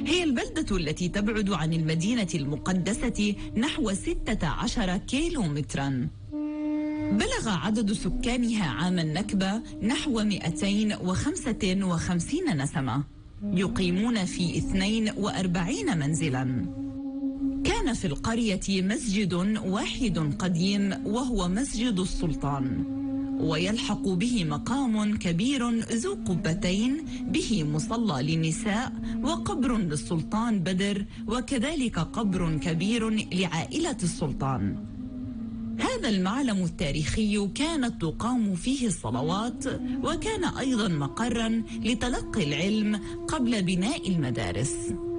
هي البلدة التي تبعد عن المدينة المقدسة نحو 16 كيلومترا. بلغ عدد سكانها عام النكبة نحو 255 نسمة، يقيمون في 42 منزلا. كان في القرية مسجد واحد قديم وهو مسجد السلطان، ويلحق به مقام كبير ذو قبتين به مصلى للنساء وقبر للسلطان بدر، وكذلك قبر كبير لعائلة السلطان. هذا المعلم التاريخي كانت تقام فيه الصلوات، وكان أيضا مقرا لتلقي العلم قبل بناء المدارس.